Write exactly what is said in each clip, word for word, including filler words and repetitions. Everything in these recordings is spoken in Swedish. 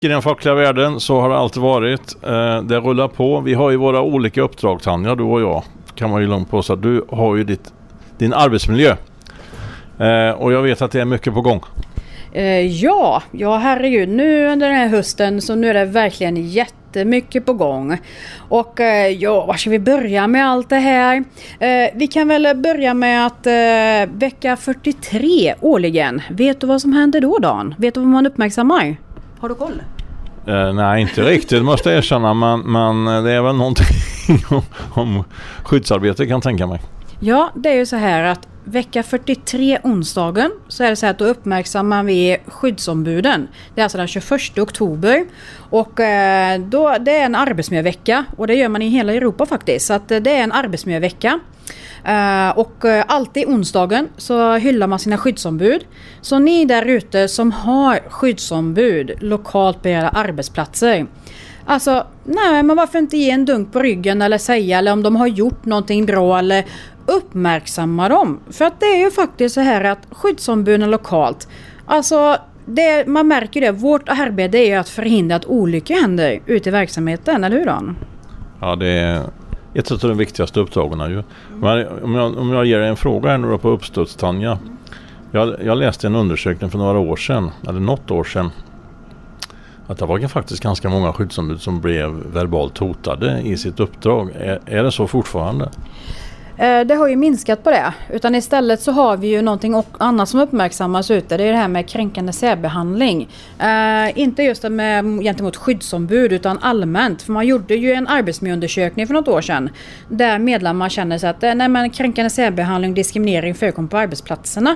I den fackliga världen så har det alltid varit. Eh, det rullar på. Vi har ju våra olika uppdrag, Tanja, du och jag. Kan man ju långt på så att du har ju ditt, din arbetsmiljö. Eh, och jag vet att det är mycket på gång. Eh, ja, ja herregud. Nu under den här hösten så nu är det verkligen jättemycket på gång. Och eh, ja, var ska vi börja med allt det här? Eh, vi kan väl börja med att eh, vecka fyrtiotre årligen. Vet du vad som händer då, Dan? Vet du vad man uppmärksammar? Har du koll? Eh, nej, inte riktigt måste jag erkänna. Men, men det är väl någonting om, om skyddsarbete kan jag tänka mig. Ja, det är ju så här att vecka fyrtiotre onsdagen så är det så här att då uppmärksammar vi skyddsombuden. Det är alltså den tjugoförsta oktober och eh, då, det är en arbetsmiljöväcka och det gör man i hela Europa faktiskt. Så att det är en arbetsmiljöväcka. Uh, och uh, alltid onsdagen så hyllar man sina skyddsombud. Så ni där ute som har skyddsombud lokalt på era arbetsplatser, alltså, nej men varför inte ge en dunk på ryggen eller säga eller om de har gjort någonting bra eller uppmärksamma dem. För att det är ju faktiskt så här att skyddsombuden lokalt, alltså det, man märker det, vårt arbete är att förhindra att olyckor händer ute i verksamheten, eller hur då? Ja, det är ett av de viktigaste uppdragen ju. Men om jag, om jag ger en fråga här nu på uppstuds, Tanja. Jag, jag läste en undersökning för några år sedan, eller något år sedan, att det var faktiskt ganska många skyddsombud som blev verbalt hotade i sitt uppdrag. Är, är det så fortfarande? Det har ju minskat på det. Utan istället så har vi ju någonting annat som uppmärksammas ute. Det är det här med kränkande särbehandling. Uh, inte just det med, gentemot skyddsombud utan allmänt. För man gjorde ju en arbetsmiljöundersökning för något år sedan. Där medlemmar känner sig att nej, men kränkande särbehandling och diskriminering förekommer på arbetsplatserna.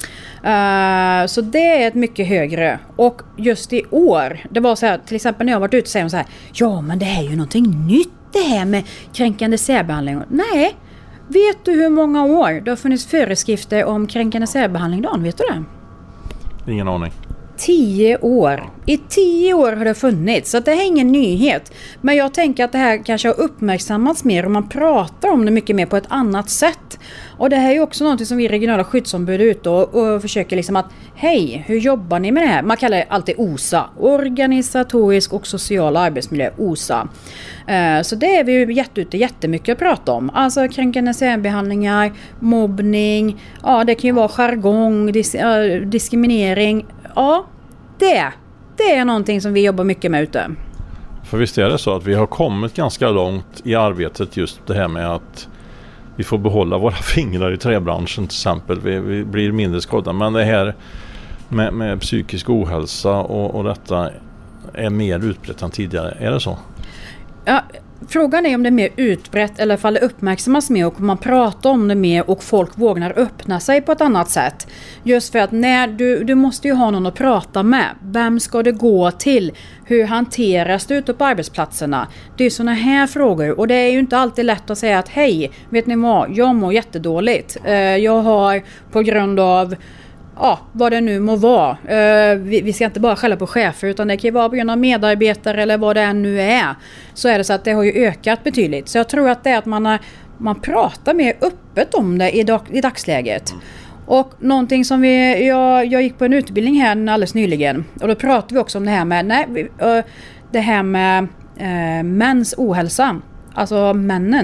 Uh, så det är ett mycket högre. Och just i år, det var så här, till exempel när jag varit ute så säger de så här, ja men det är ju någonting nytt det här med kränkande särbehandling. Nej. Vet du hur många år det har funnits föreskrifter om kränkande särbehandling, Dan? Vet du det? Ingen aning. Tio år. I tio år har det funnits, så att det är ingen nyhet. Men jag tänker att det här kanske har uppmärksammats mer och man pratar om det mycket mer på ett annat sätt. Och det här är ju också något som vi regionala skyddsombud är ute och, och försöker liksom att, hej, hur jobbar ni med det här? Man kallar det alltid O S A, organisatorisk och social arbetsmiljö, O S A. Uh, så det är vi ju jätte, jättemycket att prata om. Alltså kränkande särbehandlingar, mobbning, ja det kan ju vara jargong, dis- uh, diskriminering. Ja, det, det är någonting som vi jobbar mycket med ute. För visst är det så att vi har kommit ganska långt i arbetet just det här med att vi får behålla våra fingrar i träbranschen till exempel. Vi, vi blir mindre skadade. Men det här med, med psykisk ohälsa och, och detta är mer utbrett än tidigare. Är det så? Ja, frågan är om det är mer utbrett eller ifall det uppmärksammas mer och man pratar om det mer och folk vågar öppna sig på ett annat sätt. Just för att när du, du måste ju ha någon att prata med. Vem ska det gå till? Hur hanteras det ute på arbetsplatserna? Det är såna här frågor och det är ju inte alltid lätt att säga att hej, vet ni vad, jag mår jättedåligt. Jag har på grund av ja, vad det nu må vara. Uh, vi, vi ska inte bara skälla på chefer utan det kan ju vara på grund av medarbetare eller vad det än nu är. Så är det så att det har ju ökat betydligt. Så jag tror att det är att man, har, man pratar mer öppet om det i, dag, i dagsläget. Mm. Och någonting som vi, jag, jag gick på en utbildning här alldeles nyligen och då pratade vi också om det här med, nej, uh, det här med uh, mäns ohälsa. Alltså männen.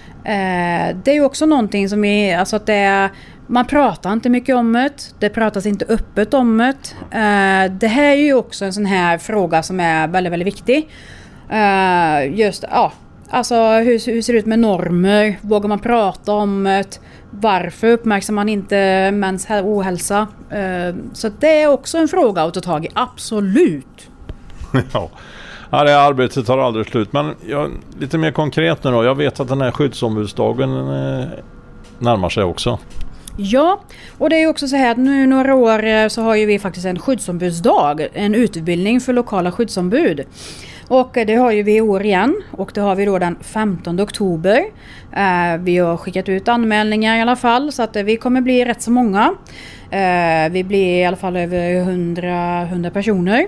Uh, det är ju också någonting som är, alltså att det är man pratar inte mycket om det. Det pratas inte öppet om det. Uh, det här är ju också en sån här fråga som är väldigt, väldigt viktig. Uh, just, ja. Alltså hur, hur ser det ut med normer? Vågar man prata om det? Varför uppmärksammar man inte mäns ohälsa? Uh, så det är också en fråga att ta tag i. Absolut. Ja. Ja, det här arbetet tar aldrig slut. Men jag, lite mer konkret nu då. Jag vet att den här skyddsombudsdagen eh, närmar sig också. Ja, och det är också så här att nu några år så har ju vi faktiskt en skyddsombudsdag, en utbildning för lokala skyddsombud. Och det har ju vi i år igen och det har vi då den femtonde oktober. Eh, vi har skickat ut anmälningar i alla fall så att vi kommer bli rätt så många. Eh, vi blir i alla fall över hundra, hundra personer.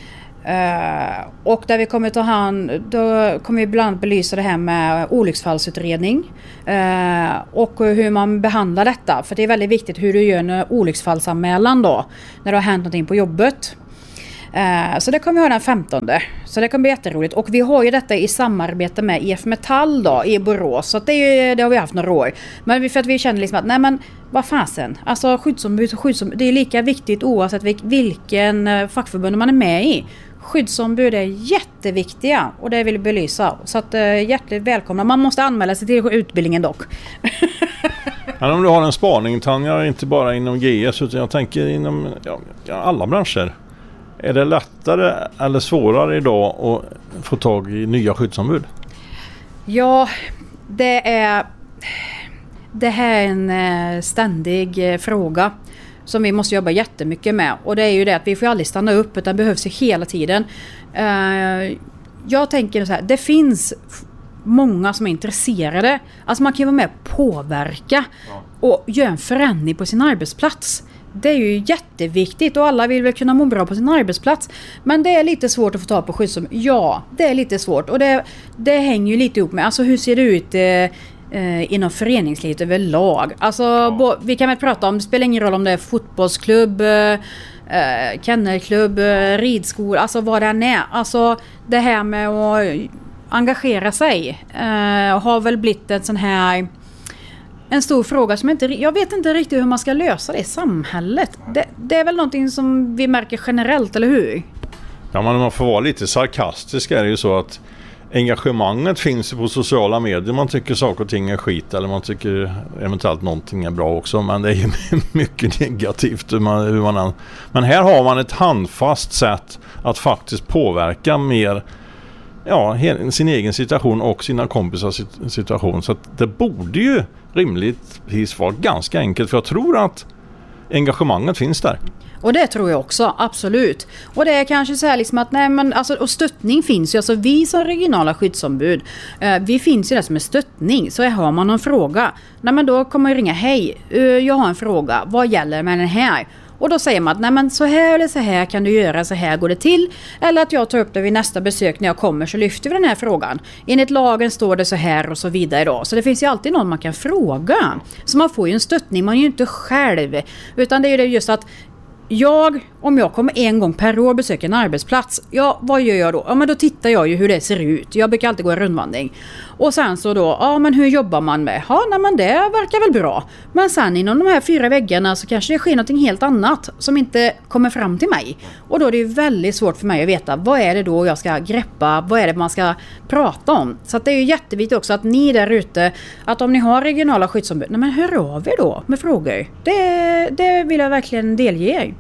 Uh, och där vi kommer ta hand, då kommer vi bland annat belysa det här med olycksfallsutredning uh, och hur man behandlar detta, för det är väldigt viktigt hur du gör en olycksfallsanmälan då när det har hänt någonting på jobbet. Uh, så det kommer vi ha den femtonde. Så det kommer bli jätteroligt. Och vi har ju detta i samarbete med I F Metall då, i Borås. Så det, är ju, det har vi haft några år. Men för att vi känner liksom att, nej men vad fasen. Alltså skyddsombud och skyddsombud, det är lika viktigt oavsett vilken fackförbund man är med i. Skyddsombud är jätteviktiga och det vill vi belysa. Så att, uh, hjärtligt välkomna. Man måste anmäla sig till utbildningen dock. Men om du har en spaning, Tanja, inte bara inom G S utan jag tänker inom ja, alla branscher. Är det lättare eller svårare idag att få tag i nya skyddsombud? Ja, det är det här är en ständig fråga som vi måste jobba jättemycket med. Och det är ju det att vi får aldrig stanna upp utan behövs ju hela tiden. Jag tänker så här, det finns många som är intresserade. Alltså man kan ju vara med och påverka och göra en förändring på sin arbetsplats. Det är ju jätteviktigt och alla vill väl kunna må bra på sin arbetsplats. Men det är lite svårt att få ta på skyddsombud. Ja, det är lite svårt. Och det, det hänger ju lite ihop med, alltså hur ser det ut eh, inom föreningslivet överlag? Alltså ja. bo, vi kan väl prata om, det spelar ingen roll om det är fotbollsklubb, eh, kennelklubb, eh, ridskor, alltså vad det än är. Alltså det här med att engagera sig eh, har väl blivit en sån här en stor fråga som inte, jag vet inte riktigt hur man ska lösa det i samhället. Det, det är väl någonting som vi märker generellt, eller hur? Ja, men om man får vara lite sarkastisk är det ju så att engagemanget finns på sociala medier. Man tycker saker och ting är skit eller man tycker eventuellt någonting är bra också. Men det är ju mycket negativt hur man, hur man, men här har man ett handfast sätt att faktiskt påverka mer ja, sin egen situation och sina kompisars situation. Så att det borde ju rimligtvis vara ganska enkelt. För jag tror att engagemanget finns där. Och det tror jag också, absolut. Och det är kanske så här liksom att, nej men alltså, och stöttning finns ju, alltså vi som regionala skyddsombud, eh, vi finns ju där som en stöttning. Så har man någon fråga, nej men då kommer jag ringa, hej, uh, jag har en fråga, vad gäller med den här? Och då säger man att nej men så här eller så här kan du göra, så här går det till. Eller att jag tar upp det vid nästa besök när jag kommer så lyfter vi den här frågan. Enligt lagen står det så här och så vidare då. Så det finns ju alltid någon man kan fråga. Så man får ju en stöttning, man är ju inte själv. Utan det är ju just att jag, om jag kommer en gång per år besöka en arbetsplats, ja, vad gör jag då? Ja, men då tittar jag ju hur det ser ut. Jag brukar alltid gå en rundvandring. Och sen så då, ja, men hur jobbar man med? Ja, nej, men det verkar väl bra. Men sen inom de här fyra väggarna så kanske det sker något helt annat som inte kommer fram till mig. Och då är det ju väldigt svårt för mig att veta, vad är det då jag ska greppa? Vad är det man ska prata om? Så att det är ju jätteviktigt också att ni där ute, att om ni har regionala skyddsombud, nej men hör av er då med frågor. Det, det vill jag verkligen delge er.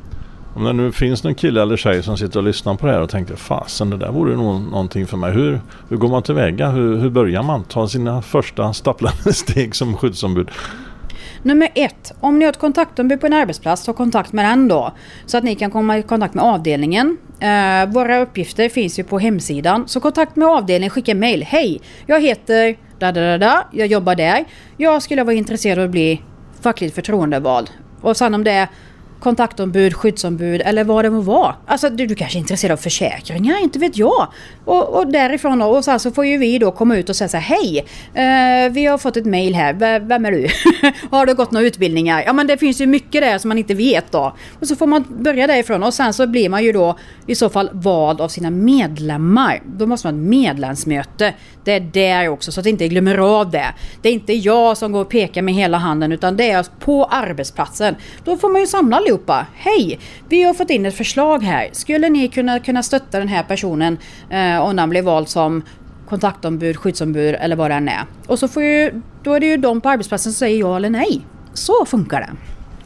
Om det nu finns någon kille eller tjej som sitter och lyssnar på det här och tänker, fasen det där vore nog någonting för mig. Hur, hur går man tillväga? Hur, hur börjar man ta sina första stapplande steg som skyddsombud? Nummer ett, om ni har ett kontaktombud på en arbetsplats, ta kontakt med den då. Så att ni kan komma i kontakt med avdelningen. Eh, våra uppgifter finns ju på hemsidan. Så kontakt med avdelningen, skicka mejl. Hej, jag heter da, da, da, da, jag jobbar där. Jag skulle vara intresserad av att bli fackligt förtroendevald. Och sen om det är kontaktombud, skyddsombud eller vad det må vara. Alltså du, du kanske är intresserad av försäkringar, inte vet jag. Och, och därifrån då, och sen så får ju vi då komma ut och säga så här, hej, eh, vi har fått ett mejl här, v- vem är du? Har du gått några utbildningar? Ja men det finns ju mycket där som man inte vet då. Och så får man börja därifrån och sen så blir man ju då i så fall vald av sina medlemmar. Då måste man ha ett medlemsmöte. Det är där också så att inte glömmer av det. Det är inte jag som går och pekar med hela handen utan det är på arbetsplatsen. Då får man ju samla allihopa. Hej, vi har fått in ett förslag här. Skulle ni kunna, kunna stötta den här personen eh, om den blir vald som kontaktombud, skyddsombud eller vad det än är. Och så får ju, då är det ju de på arbetsplatsen som säger ja eller nej. Så funkar det.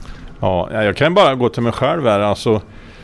Ja, jag kan bara gå till mig själv här. Alltså,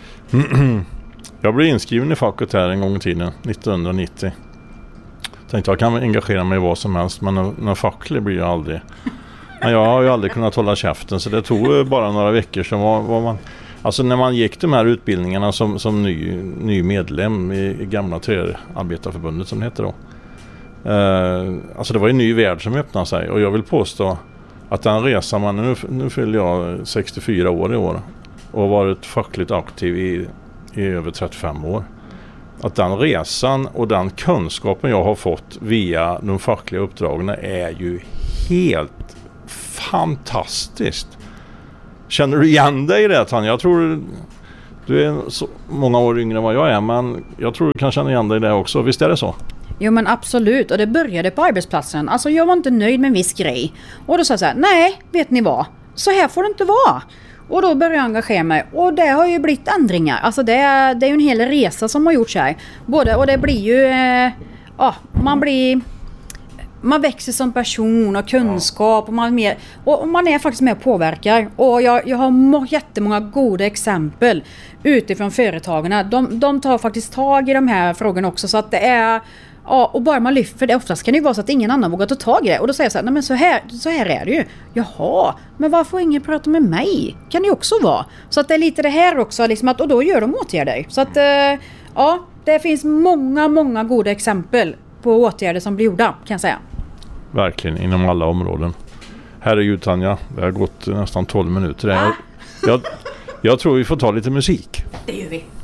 jag blev inskriven i facket här en gång i tiden, nittonhundranittio. Tänkte jag kan engagera mig i vad som helst, men någon facklig blir jag aldrig. Men jag har ju aldrig kunnat hålla käften, så det tog bara några veckor så var, var man... Alltså när man gick de här utbildningarna som, som ny, ny medlem i, i gamla Träarbetarförbundet som det heter då. Eh, alltså det var en ny värld som öppnade sig och jag vill påstå att den resan, man, nu, nu fyller jag sextiofyra år i år och har varit fackligt aktiv i, i över trettiofem år. Att den resan och den kunskapen jag har fått via de fackliga uppdragen är ju helt fantastiskt. Känner du igen dig i det, Tanja? Jag tror Du är så många år yngre än vad jag är, men jag tror du kan känna igen dig där också. Visst är det så? Jo men absolut, och det började på arbetsplatsen. Alltså jag var inte nöjd med en viss grej. Och då sa jag så här, nej, vet ni vad? Så här får det inte vara. Och då började jag engagera mig. Och det har ju blivit ändringar. Alltså det, är, det är ju en hel resa som har gjorts här. Både, och det blir ju... Eh, ja, man blir... Man växer som person och kunskap. Och man, är mer, och man är faktiskt med och påverkar. Och jag, jag har må, jättemånga goda exempel utifrån företagarna. De, de tar faktiskt tag i de här frågorna också. Så att det är... Ja, och bara man lyfter det, oftast kan det ju vara så att ingen annan vågar ta tag i det. Och då säger jag så här, nej men så här, så här är det ju. Jaha, men varför får ingen prata med mig? Kan det ju också vara. Så att det är lite det här också, liksom att, och då gör de åtgärder. Så att, eh, ja, det finns många, många goda exempel på åtgärder som blir gjorda, kan jag säga. Verkligen, inom alla områden. Herregud Tanja, det har gått nästan tolv minuter. Jag, jag, jag tror vi får ta lite musik. Det gör vi.